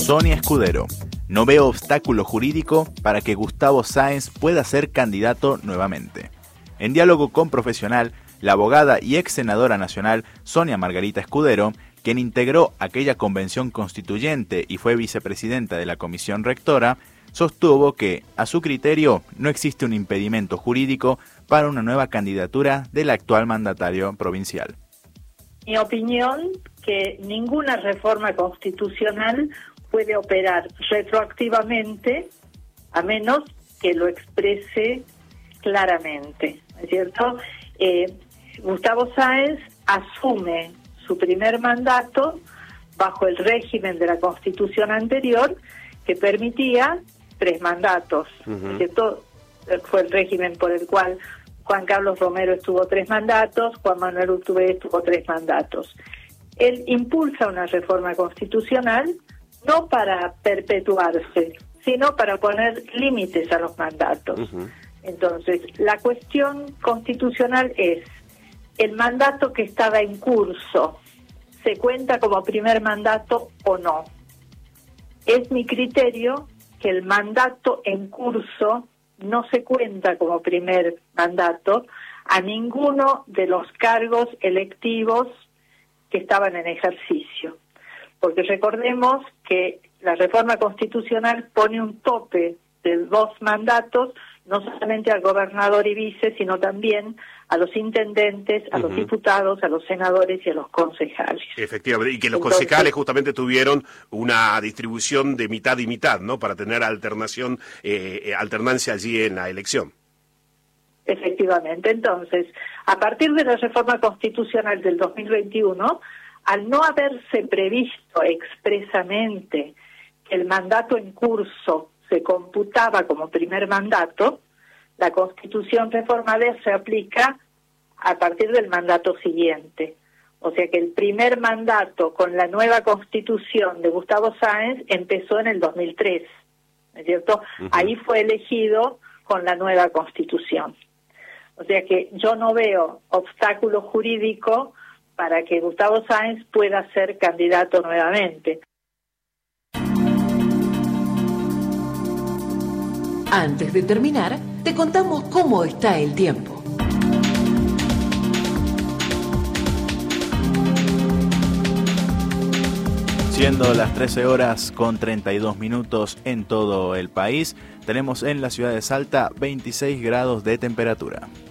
Sonia Escudero: no veo obstáculo jurídico para que Gustavo Sáenz pueda ser candidato nuevamente. En diálogo con Profesional, la abogada y ex senadora nacional Sonia Margarita Escudero, quien integró aquella convención constituyente y fue vicepresidenta de la comisión rectora, sostuvo que, a su criterio, no existe un impedimento jurídico para una nueva candidatura del actual mandatario provincial. Mi opinión, que ninguna reforma constitucional puede operar retroactivamente a menos que lo exprese claramente, ¿no es cierto? Gustavo Sáenz asume su primer mandato bajo el régimen de la Constitución anterior, que permitía 3 mandatos, ¿no es cierto? Fue el régimen por el cual Juan Carlos Romero estuvo 3 mandatos, Juan Manuel Urtubey estuvo 3 mandatos. Él impulsa una reforma constitucional no para perpetuarse, sino para poner límites a los mandatos. Entonces, la cuestión constitucional es: ¿el mandato que estaba en curso se cuenta como primer mandato o no? Es mi criterio que el mandato en curso no se cuenta como primer mandato a ninguno de los cargos electivos que estaban en ejercicio. Porque recordemos que la reforma constitucional pone un tope de 2 mandatos, no solamente al gobernador y vice, sino también a los intendentes, a los diputados, a los senadores y a los concejales. Efectivamente, y que los concejales justamente tuvieron una distribución de mitad y mitad, ¿no? Para tener alternancia allí en la elección. Efectivamente. Entonces, a partir de la reforma constitucional del 2021, al no haberse previsto expresamente que el mandato en curso se computaba como primer mandato, la Constitución reformada se aplica a partir del mandato siguiente. O sea que el primer mandato con la nueva Constitución de Gustavo Sáenz empezó en el 2003, ¿no es cierto? Ahí fue elegido con la nueva Constitución. O sea que yo no veo obstáculo jurídico para que Gustavo Sáenz pueda ser candidato nuevamente. Antes de terminar, te contamos cómo está el tiempo. Siendo las 13 horas con 32 minutos en todo el país, tenemos en la ciudad de Salta 26 grados de temperatura.